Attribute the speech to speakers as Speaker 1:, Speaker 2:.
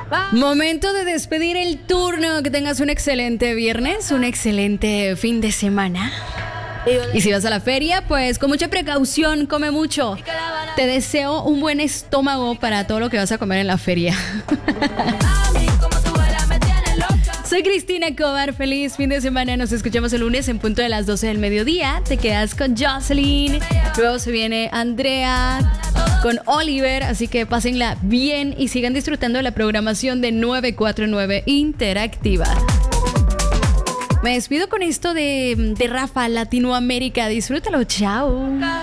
Speaker 1: Momento de despedir el turno. Que tengas un excelente viernes, un excelente fin de semana. Y si vas a la feria, pues con mucha precaución, come mucho. Te deseo un buen estómago para todo lo que vas a comer en la feria. Soy Cristina Cobar, feliz fin de semana. Nos escuchamos el lunes en punto de las 12 del mediodía. Te quedas con Jocelyn. Luego se viene Andrea con Oliver. Así que pásenla bien y sigan disfrutando de la programación de 949 Interactiva. Me despido con esto de Rafa, Latinoamérica. Disfrútalo, chao.